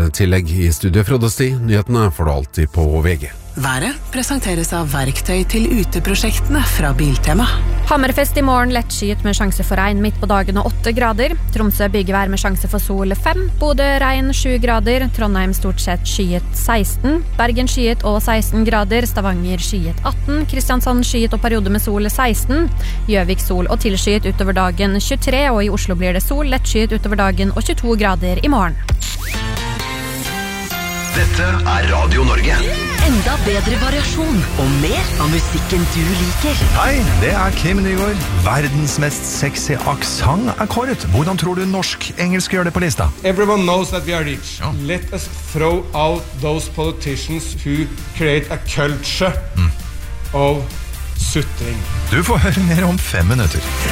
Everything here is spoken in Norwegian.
nyhetstillegg i studio Frode Sti. Nyhetene får du alltid på VG. Været presenteres av verktøy til uteprosjektene fra Biltema. Hammerfest i morgen, lettskyet med sjanse for regn midt på dagen og 8 grader. Tromsø byggevær med sjanse for sol 5. Bodø regn 7 grader. Trondheim stort sett skyet 16. Bergen skyet og 16 grader. Stavanger skyet 18. Kristiansand skyet og periode med sol 16. Gjøvik sol og tilskyet utover dagen 23. Og i Oslo blir det sol, lettskyet utover dagen og 22 grader i morgen. Dette Radio Norge. Enda bedre variasjon og mer av musikken du liker. Hei, det Kim Nygaard. Verdens mest sexy aksent kåret. Hvordan tror du norsk-engelsk gjør det på lista? Everyone knows that we are rich. Let us throw out those politicians who create a culture of sutting. Du får høre mer om 5 minutter.